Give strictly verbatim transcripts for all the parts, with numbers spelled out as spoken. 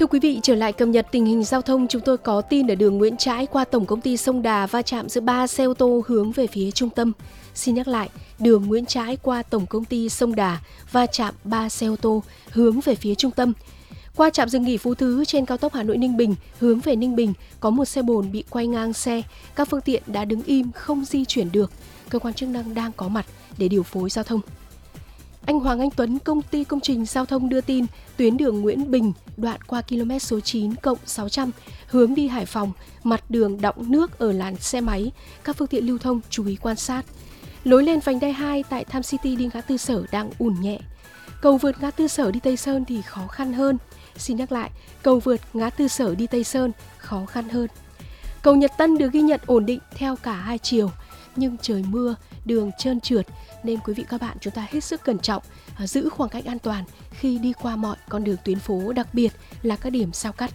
Thưa quý vị, trở lại cập nhật tình hình giao thông, chúng tôi có tin ở đường Nguyễn Trãi qua Tổng công ty Sông Đà va chạm giữa ba xe ô tô hướng về phía trung tâm. Xin nhắc lại, đường Nguyễn Trãi qua Tổng công ty Sông Đà va chạm ba xe ô tô hướng về phía trung tâm. Qua trạm dừng nghỉ Phú Thứ trên cao tốc Hà Nội Ninh Bình hướng về Ninh Bình có một xe bồn bị quay ngang xe, các phương tiện đã đứng im không di chuyển được. Cơ quan chức năng đang có mặt để điều phối giao thông. Anh Hoàng Anh Tuấn, công ty công trình giao thông đưa tin, tuyến đường Nguyễn Bình, đoạn qua km số chín cộng sáu trăm, hướng đi Hải Phòng, mặt đường đọng nước ở làn xe máy, các phương tiện lưu thông chú ý quan sát. Lối lên vành đai hai tại Tham City đi ngã tư Sở đang ùn nhẹ. Cầu vượt ngã tư Sở đi Tây Sơn thì khó khăn hơn. Xin nhắc lại, cầu vượt ngã tư Sở đi Tây Sơn khó khăn hơn. Cầu Nhật Tân được ghi nhận ổn định theo cả hai chiều, nhưng trời mưa, đường trơn trượt nên quý vị các bạn chúng ta hết sức cẩn trọng, giữ khoảng cách an toàn khi đi qua mọi con đường tuyến phố, đặc biệt là các điểm giao cắt.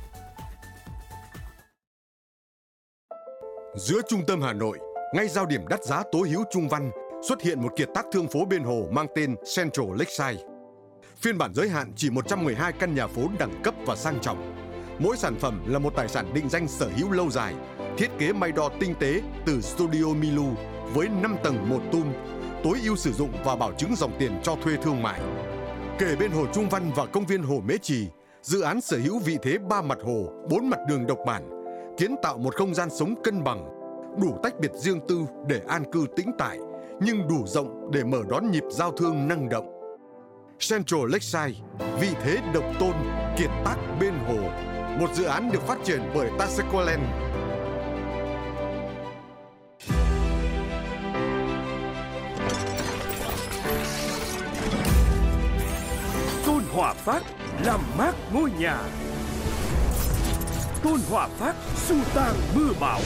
Giữa trung tâm Hà Nội, ngay giao điểm đắt giá Tố Hữu Trung Văn, xuất hiện một kiệt tác thương phố bên hồ mang tên Central Lakeside. Phiên bản giới hạn chỉ một trăm mười hai căn nhà phố đẳng cấp và sang trọng. Mỗi sản phẩm là một tài sản định danh sở hữu lâu dài, thiết kế may đo tinh tế từ Studio Milu với năm tầng một tum, tối ưu sử dụng và bảo chứng dòng tiền cho thuê thương mại. Kề bên hồ Trung Văn và công viên Hồ Mễ Trì, dự án sở hữu vị thế ba mặt hồ, bốn mặt đường độc bản, kiến tạo một không gian sống cân bằng, đủ tách biệt riêng tư để an cư tĩnh tại, nhưng đủ rộng để mở đón nhịp giao thương năng động. Central Lakeside, vị thế độc tôn, kiệt tác bên hồ, một dự án được phát triển bởi Tasequaland. Tôn Hòa Phát làm mát ngôi nhà. Tôn Hòa Phát xua tan mưa bão.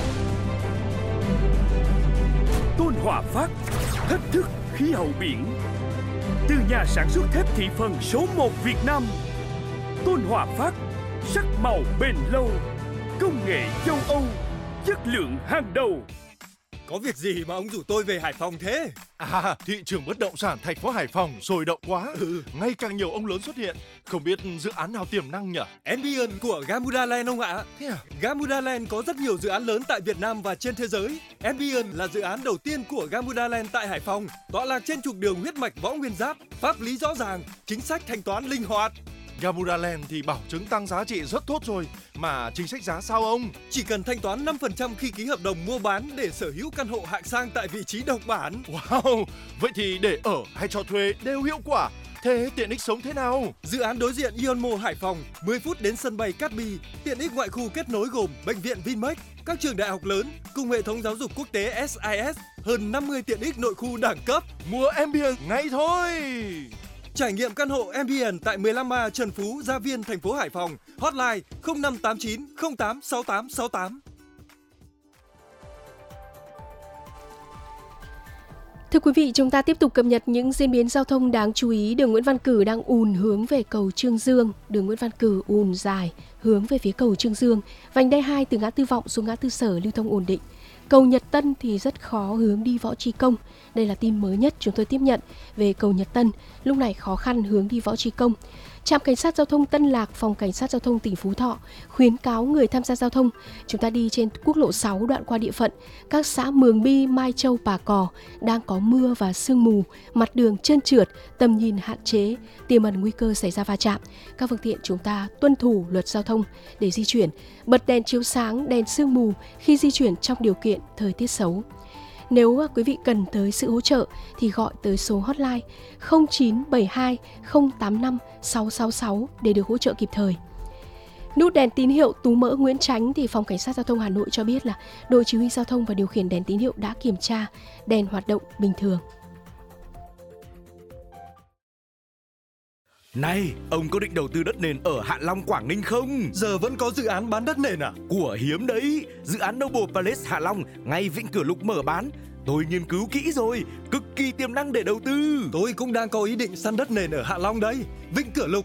Tôn Hòa Phát thách thức khí hậu biển. Từ nhà sản xuất thép thị phần số một Việt Nam, Tôn Hòa Phát, sắc màu bền lâu, công nghệ châu Âu, chất lượng hàng đầu. Có việc gì mà ông rủ tôi về Hải Phòng thế? À, thị trường bất động sản thành phố Hải Phòng sôi động quá. Ừ. Ngày càng nhiều ông lớn xuất hiện. Không biết dự án nào tiềm năng nhỉ? Ambient của Gamuda Land ông ạ. Thế à? Gamuda Land có rất nhiều dự án lớn tại Việt Nam và trên thế giới. Ambient là dự án đầu tiên của Gamuda Land tại Hải Phòng, tọa lạc trên trục đường huyết mạch Võ Nguyên Giáp, pháp lý rõ ràng, chính sách thanh toán linh hoạt. Gamuda Land thì bảo chứng tăng giá trị rất tốt rồi, mà chính sách giá sao ông? Chỉ cần thanh toán năm phần trăm khi ký hợp đồng mua bán để sở hữu căn hộ hạng sang tại vị trí độc bản. Wow, vậy thì để ở hay cho thuê đều hiệu quả. Thế tiện ích sống thế nào? Dự án đối diện Ion Mall Hải Phòng, mười phút đến sân bay Cát Bi, tiện ích ngoại khu kết nối gồm bệnh viện Vinmec, các trường đại học lớn cùng hệ thống giáo dục quốc tế ét i ét, hơn năm mươi tiện ích nội khu đẳng cấp. Mua Ambient ngay thôi. Trải nghiệm căn hộ Ambient tại mười lăm A Trần Phú, Gia Viên, thành phố Hải Phòng. Hotline không năm tám chín không tám sáu tám sáu tám. Thưa quý vị, chúng ta tiếp tục cập nhật những diễn biến giao thông đáng chú ý. Đường Nguyễn Văn Cử đang ùn hướng về cầu Trương Dương. Đường Nguyễn Văn Cử ùn dài hướng về phía cầu Trương Dương. Vành đai hai từ ngã tư Vọng xuống ngã tư Sở lưu thông ổn định. Cầu Nhật Tân thì rất khó hướng đi Võ Trí Công. Đây là tin mới nhất chúng tôi tiếp nhận về cầu Nhật Tân. Lúc này khó khăn hướng đi Võ Trí Công. Trạm Cảnh sát Giao thông Tân Lạc, Phòng Cảnh sát Giao thông tỉnh Phú Thọ khuyến cáo người tham gia giao thông chúng ta đi trên quốc lộ sáu đoạn qua địa phận các xã Mường Bi, Mai Châu, Pà Cò đang có mưa và sương mù, mặt đường trơn trượt, tầm nhìn hạn chế, tiềm ẩn nguy cơ xảy ra va chạm. Các phương tiện chúng ta tuân thủ luật giao thông để di chuyển, bật đèn chiếu sáng, đèn sương mù khi di chuyển trong điều kiện thời tiết xấu. Nếu quý vị cần tới sự hỗ trợ thì gọi tới số hotline không chín bảy hai không tám năm sáu sáu sáu để được hỗ trợ kịp thời. Nút đèn tín hiệu Tú Mỡ Nguyễn Chánh thì Phòng Cảnh sát Giao thông Hà Nội cho biết là đội chỉ huy giao thông và điều khiển đèn tín hiệu đã kiểm tra, đèn hoạt động bình thường. Này, ông có định đầu tư đất nền ở Hạ Long, Quảng Ninh không? Giờ vẫn có dự án bán đất nền à? Của hiếm đấy, dự án Noble Palace Hạ Long ngay Vĩnh Cửa Lục mở bán. Tôi nghiên cứu kỹ rồi, cực kỳ tiềm năng để đầu tư. Tôi cũng đang có ý định săn đất nền ở Hạ Long đấy. Vĩnh Cửa Lục,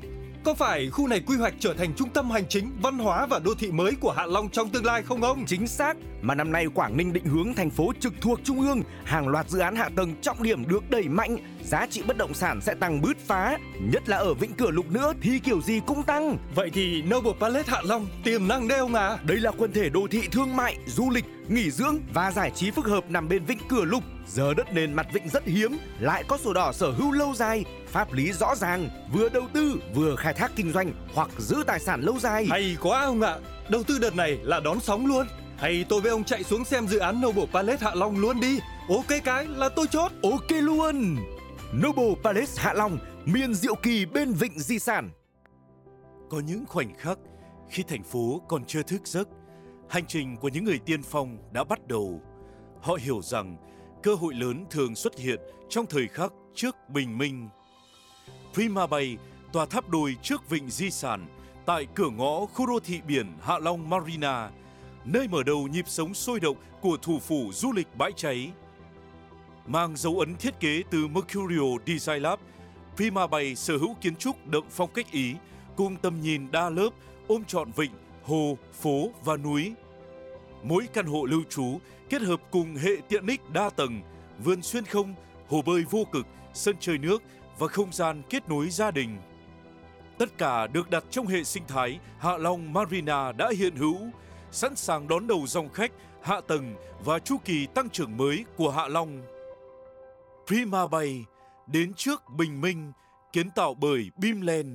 có phải khu này quy hoạch trở thành trung tâm hành chính, văn hóa và đô thị mới của Hạ Long trong tương lai không ông? Chính xác, mà năm nay Quảng Ninh định hướng thành phố trực thuộc trung ương, hàng loạt dự án hạ tầng trọng điểm được đẩy mạnh, giá trị bất động sản sẽ tăng bứt phá, nhất là ở Vĩnh Cửa Lục nữa thì kiểu gì cũng tăng. Vậy thì Noble Palace Hạ Long tiềm năng đấy ông à? Đây là quần thể đô thị thương mại, du lịch, nghỉ dưỡng và giải trí phức hợp nằm bên Vĩnh Cửa Lục. Giờ đất nền mặt vịnh rất hiếm, lại có sổ đỏ sở hữu lâu dài, pháp lý rõ ràng, vừa đầu tư vừa khai thác kinh doanh hoặc giữ tài sản lâu dài. Hay quá ông ạ, đầu tư đợt này là đón sóng luôn. Hay tôi với ông chạy xuống xem dự án Noble Palace Hạ Long luôn đi. Ok cái là tôi chốt. Ok luôn. Noble Palace Hạ Long, miền diệu kỳ bên vịnh di sản. Có những khoảnh khắc khi thành phố còn chưa thức giấc, hành trình của những người tiên phong đã bắt đầu. Họ hiểu rằng cơ hội lớn thường xuất hiện trong thời khắc trước bình minh. Prima Bay, tòa tháp đôi trước vịnh di sản, tại cửa ngõ khu đô thị biển Hạ Long Marina, nơi mở đầu nhịp sống sôi động của thủ phủ du lịch bãi cháy. Mang dấu ấn thiết kế từ Mercurio Design Lab, Prima Bay sở hữu kiến trúc đậm phong cách Ý, cùng tầm nhìn đa lớp ôm trọn vịnh, hồ, phố và núi. Mỗi căn hộ lưu trú kết hợp cùng hệ tiện ích đa tầng, vườn xuyên không, hồ bơi vô cực, sân chơi nước và không gian kết nối gia đình. Tất cả được đặt trong hệ sinh thái Hạ Long Marina đã hiện hữu, sẵn sàng đón đầu dòng khách, hạ tầng và chu kỳ tăng trưởng mới của Hạ Long. Prima Bay, đến trước bình minh, kiến tạo bởi Bimland.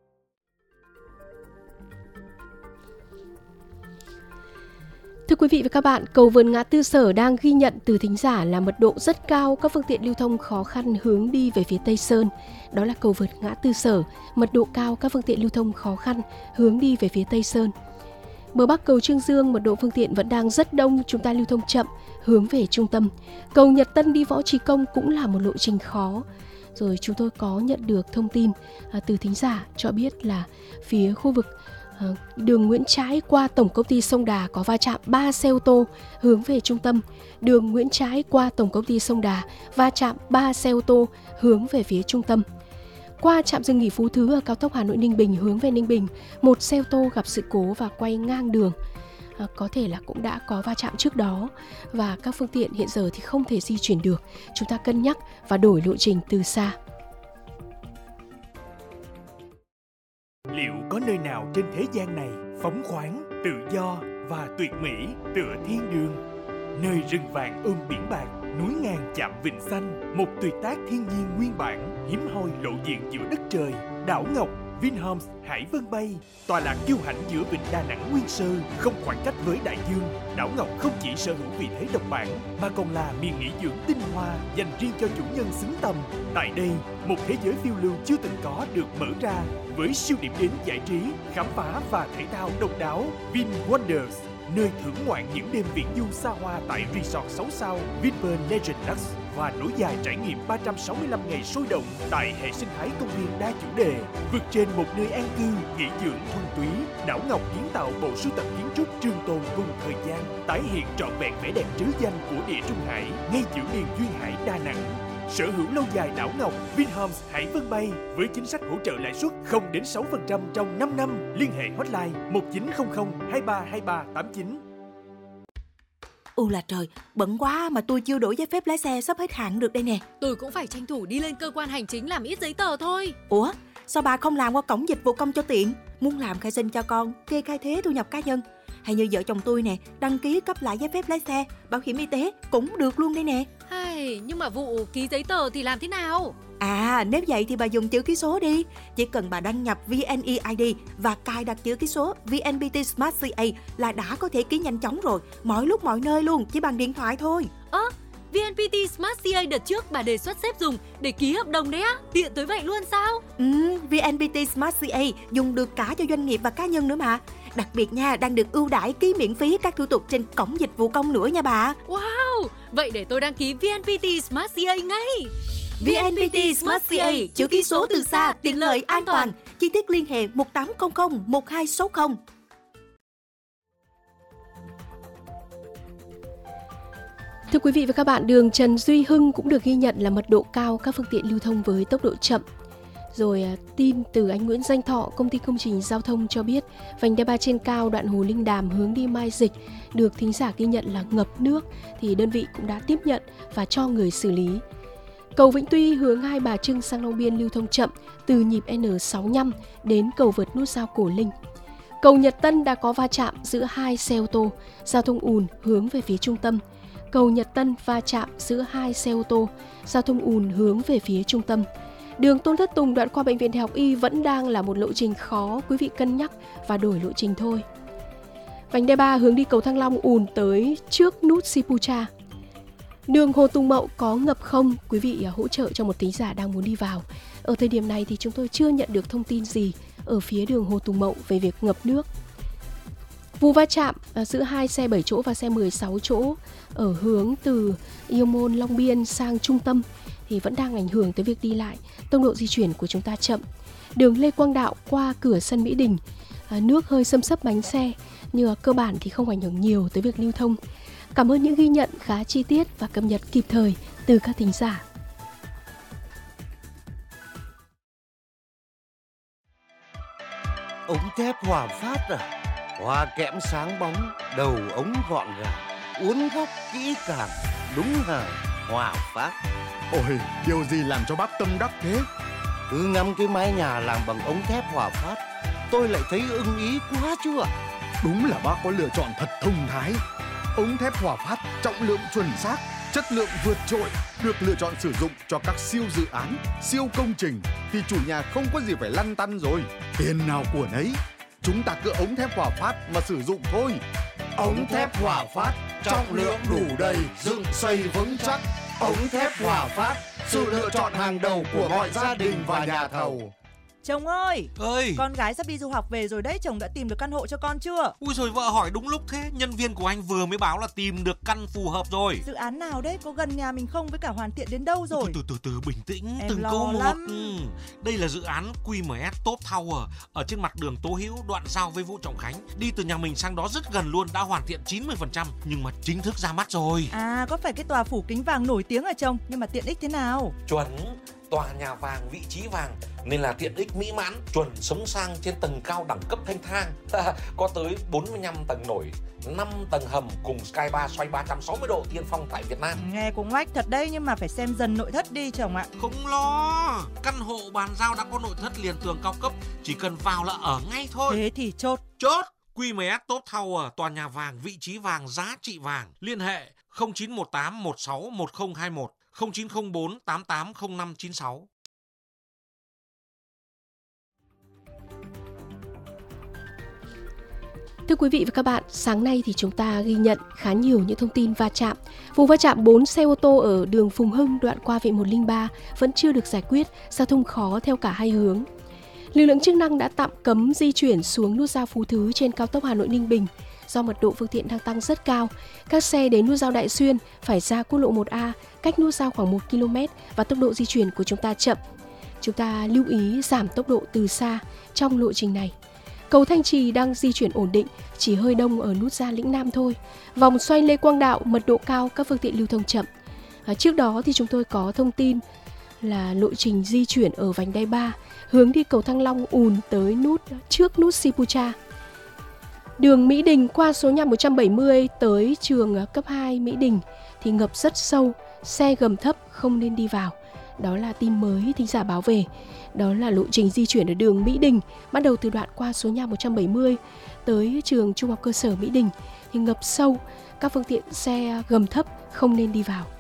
Thưa quý vị và các bạn, cầu vượt ngã tư Sở đang ghi nhận từ thính giả là mật độ rất cao các phương tiện lưu thông khó khăn hướng đi về phía Tây Sơn. Đó là cầu vượt ngã tư Sở, mật độ cao các phương tiện lưu thông khó khăn hướng đi về phía Tây Sơn. Bờ Bắc cầu Trương Dương, mật độ phương tiện vẫn đang rất đông, chúng ta lưu thông chậm hướng về trung tâm. Cầu Nhật Tân đi Võ Trí Công cũng là một lộ trình khó. Rồi chúng tôi có nhận được thông tin à, từ thính giả cho biết là phía khu vực à, đường Nguyễn Trãi qua Tổng Công ty Sông Đà có va chạm ba xe ô tô hướng về trung tâm. Đường Nguyễn Trãi qua Tổng Công ty Sông Đà va chạm ba xe ô tô hướng về phía trung tâm. Qua trạm dừng nghỉ Phú Thứ ở cao tốc Hà Nội Ninh Bình hướng về Ninh Bình, một xe ô tô gặp sự cố và quay ngang đường. À, có thể là cũng đã có va chạm trước đó và các phương tiện hiện giờ thì không thể di chuyển được. Chúng ta cân nhắc và đổi lộ trình từ xa. Liệu có nơi nào trên thế gian này phóng khoáng, tự do và tuyệt mỹ tựa thiên đường? Nơi rừng vàng ôm biển bạc, núi ngàn chạm vịnh xanh, một tuyệt tác thiên nhiên nguyên bản, hiếm hoi lộ diện giữa đất trời. Đảo Ngọc, Vinhomes Hải Vân Bay, tọa lạc kiêu hãnh giữa vịnh Đà Nẵng nguyên sơ, không khoảng cách với đại dương. Đảo Ngọc không chỉ sở hữu vị thế độc bản mà còn là miền nghỉ dưỡng tinh hoa dành riêng cho chủ nhân xứng tầm. Tại đây, một thế giới phiêu lưu chưa từng có được mở ra với siêu điểm đến giải trí, khám phá và thể thao độc đáo. Vin Wonders, nơi thưởng ngoạn những đêm viễn du xa hoa tại resort sáu sao Vinpearl Legend Lux và nối dài trải nghiệm ba trăm sáu mươi lăm ngày sôi động tại hệ sinh thái công viên đa chủ đề. Vượt trên một nơi an cư, nghỉ dưỡng thuần túy, Đảo Ngọc kiến tạo bộ sưu tập kiến trúc trường tồn cùng thời gian, tái hiện trọn vẹn vẻ đẹp trứ danh của địa Trung Hải ngay giữa miền duyên hải Đà Nẵng. Sở hữu lâu dài Đảo Ngọc, Vinhomes Hải Vân Bay với chính sách hỗ trợ lãi suất không đến sáu phần trăm trong năm năm. Liên hệ hotline một chín không không hai ba hai ba tám chín. U là trời, bận quá mà tôi chưa đổi giấy phép lái xe sắp hết hạn được đây nè. Tôi cũng phải tranh thủ đi lên cơ quan hành chính làm ít giấy tờ thôi. Ủa, sao bà không làm qua cổng dịch vụ công cho tiện? Muốn làm khai sinh cho con, kê khai thuế thu nhập cá nhân, hay như vợ chồng tôi nè, đăng ký cấp lại giấy phép lái xe, bảo hiểm y tế cũng được luôn đây nè. Hay, nhưng mà vụ ký giấy tờ thì làm thế nào? À, nếu vậy thì bà dùng chữ ký số đi. Chỉ cần bà đăng nhập vê en e i đê và cài đặt chữ ký số vê en pê tê Smart xê a là đã có thể ký nhanh chóng rồi, mọi lúc mọi nơi luôn, chỉ bằng điện thoại thôi. Ơ, à, vê en pê tê Smart xê a đợt trước bà đề xuất sếp dùng để ký hợp đồng đấy á, tiện tới vậy luôn sao? Ừ, vê en pê tê Smart xê a dùng được cả cho doanh nghiệp và cá nhân nữa mà. Đặc biệt nha, đang được ưu đãi ký miễn phí các thủ tục trên cổng dịch vụ công nữa nha bà. Wow, vậy để tôi đăng ký vê en pê tê Smart xê a ngay. vê en pê tê Smart xê a, chữ ký số từ xa, tiện lợi, an toàn. Chi tiết liên hệ một tám không không một hai sáu không. Thưa quý vị và các bạn, đường Trần Duy Hưng cũng được ghi nhận là mật độ cao các phương tiện lưu thông với tốc độ chậm. Rồi à, tin từ anh Nguyễn Danh Thọ, công ty công trình giao thông cho biết vành đai ba trên cao đoạn Hồ Linh Đàm hướng đi Mai Dịch được thính giả ghi nhận là ngập nước, thì đơn vị cũng đã tiếp nhận và cho người xử lý. Cầu Vĩnh Tuy hướng Hai Bà Trưng sang Long Biên lưu thông chậm từ nhịp N sáu mươi lăm đến cầu vượt nút giao Cổ Linh. Cầu Nhật Tân đã có va chạm giữa hai xe ô tô, giao thông ùn hướng về phía trung tâm. Cầu Nhật Tân va chạm giữa hai xe ô tô, giao thông ùn hướng về phía trung tâm. Đường Tôn Thất Tùng đoạn qua Bệnh viện Đại học Y vẫn đang là một lộ trình khó, quý vị cân nhắc và đổi lộ trình thôi. Vành đai ba hướng đi cầu Thăng Long ùn tới trước nút Sipucha. Đường Hồ Tùng Mậu có ngập không? Quý vị hỗ trợ cho một thính giả đang muốn đi vào. Ở thời điểm này thì chúng tôi chưa nhận được thông tin gì ở phía đường Hồ Tùng Mậu về việc ngập nước. Vụ va chạm giữa hai xe bảy chỗ và xe mười sáu chỗ ở hướng từ Yêu Môn, Long Biên sang trung tâm thì vẫn đang ảnh hưởng tới việc đi lại, tốc độ di chuyển của chúng ta chậm. Đường Lê Quang Đạo qua cửa sân Mỹ Đình, nước hơi xâm xấp bánh xe, nhưng cơ bản thì không ảnh hưởng nhiều tới việc lưu thông. Cảm ơn những ghi nhận khá chi tiết và cập nhật kịp thời từ các thính giả. Ống thép Hòa Phát à? Hoa kẽm sáng bóng, đầu ống gọn gàng, uốn góc kỹ càng, đúng hàng Hòa Phát. Ôi, điều gì làm cho bác tâm đắc thế? Cứ ngắm cái mái nhà làm bằng ống thép Hòa Phát, tôi lại thấy ưng ý quá chứ ạ. Đúng là bác có lựa chọn thật thông thái. Ống thép Hòa Phát trọng lượng chuẩn xác, chất lượng vượt trội, được lựa chọn sử dụng cho các siêu dự án, siêu công trình thì chủ nhà không có gì phải lăn tăn rồi. Tiền nào của nấy, chúng ta cứ ống thép Hòa Phát mà sử dụng thôi. Ống thép Hòa Phát, trọng lượng đủ đầy, dựng xây vững chắc. Ống thép Hòa Phát, sự lựa chọn hàng đầu của mọi gia đình và nhà thầu. Chồng ơi, ơi, con gái sắp đi du học về rồi đấy, chồng đã tìm được căn hộ cho con chưa? Ui rồi vợ hỏi đúng lúc thế, nhân viên của anh vừa mới báo là tìm được căn phù hợp rồi. Dự án nào đấy, có gần nhà mình không, với cả hoàn thiện đến đâu rồi? Từ từ từ, từ bình tĩnh, em từng lo câu một. lắm. Ừ. Đây là dự án Q M S Top Tower ở trên mặt đường Tố Hữu, đoạn giao với Vũ Trọng Khánh. Đi từ nhà mình sang đó rất gần luôn, đã hoàn thiện chín mươi phần trăm nhưng mà chính thức ra mắt rồi. À, có phải cái tòa phủ kính vàng nổi tiếng à chồng? Nhưng mà tiện ích thế nào? Chuẩn, tòa nhà vàng, vị trí vàng nên là tiện ích mỹ mãn, chuẩn sống sang trên tầng cao đẳng cấp thanh thang. Có tới bốn mươi lăm tầng nổi, năm tầng hầm cùng Sky Bar xoay ba trăm sáu mươi độ tiên phong tại Việt Nam. Nghe cũng oách thật đấy, nhưng mà phải xem dần nội thất đi chồng ạ. Không lo, căn hộ bàn giao đã có nội thất liền tường cao cấp, chỉ cần vào là ở ngay thôi. Thế thì chốt. Chốt. Q M S Top Tower, tòa nhà vàng, vị trí vàng, giá trị vàng. Liên hệ không chín một tám một sáu một không hai một, không chín không bốn tám tám không năm chín sáu. Thưa quý vị và các bạn, sáng nay thì chúng ta ghi nhận khá nhiều những thông tin va chạm. Vụ va chạm bốn xe ô tô ở đường Phùng Hưng đoạn qua Viện một không ba vẫn chưa được giải quyết, giao thông khó theo cả hai hướng. Lực lượng chức năng đã tạm cấm di chuyển xuống nút giao Phú Thứ trên cao tốc Hà Nội - Ninh Bình. Do mật độ phương tiện đang tăng rất cao, các xe đến nút giao Đại Xuyên phải ra quốc lộ một A, cách nút giao khoảng một ki lô mét và tốc độ di chuyển của chúng ta chậm. Chúng ta lưu ý giảm tốc độ từ xa trong lộ trình này. Cầu Thanh Trì đang di chuyển ổn định, chỉ hơi đông ở nút giao Lĩnh Nam thôi. Vòng xoay Lê Quang Đạo mật độ cao, các phương tiện lưu thông chậm. À, trước đó thì chúng tôi có thông tin là lộ trình di chuyển ở vành đai ba hướng đi cầu Thăng Long ùn tới nút trước nút Sipucha. Đường Mỹ Đình qua số nhà một trăm bảy mươi tới trường cấp hai Mỹ Đình thì ngập rất sâu, xe gầm thấp không nên đi vào. Đó là tin mới thính giả báo về. Đó là lộ trình di chuyển ở đường Mỹ Đình, bắt đầu từ đoạn qua số nhà một trăm bảy mươi tới trường Trung học cơ sở Mỹ Đình thì ngập sâu, các phương tiện xe gầm thấp không nên đi vào.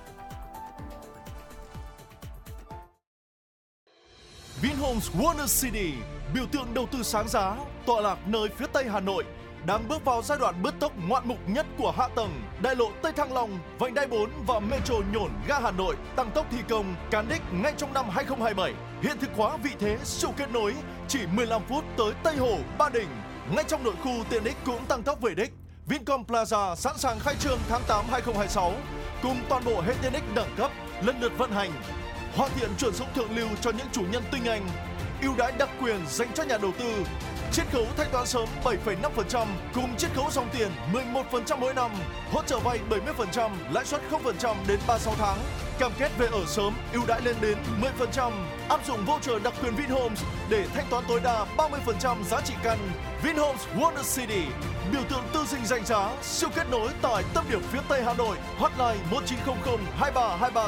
Vinhomes Warner City, biểu tượng đầu tư sáng giá, tọa lạc nơi phía tây Hà Nội, đang bước vào giai đoạn bứt tốc ngoạn mục nhất của hạ tầng. Đại lộ Tây Thăng Long, vành đai bốn và Metro Nhổn ga Hà Nội tăng tốc thi công, cán đích ngay trong năm hai không hai bảy. Hiện thực hóa vị thế siêu kết nối, chỉ mười lăm phút tới Tây Hồ, Ba Đình. Ngay trong nội khu, tiện ích cũng tăng tốc về đích. Vincom Plaza sẵn sàng khai trương tháng tám hai không hai sáu, cùng toàn bộ hệ tiện ích đẳng cấp lần lượt vận hành. Hoàn thiện chuẩn dụng thượng lưu cho những chủ nhân tinh anh, ưu đãi đặc quyền dành cho nhà đầu tư, chiết khấu thanh toán sớm bảy phẩy năm phần trăm cùng chiết khấu dòng tiền mười một phần trăm mỗi năm, hỗ trợ vay bảy mươi phần trăm, lãi suất không phần trăm đến ba mươi sáu tháng. Cam kết về ở sớm, ưu đãi lên đến mười phần trăm. Áp dụng voucher đặc quyền Vinhomes để thanh toán tối đa ba mươi phần trăm giá trị căn. Vinhomes Wonder City, biểu tượng tư dinh danh giá, siêu kết nối tại tâm điểm phía Tây Hà Nội. Hotline một chín không không hai ba hai ba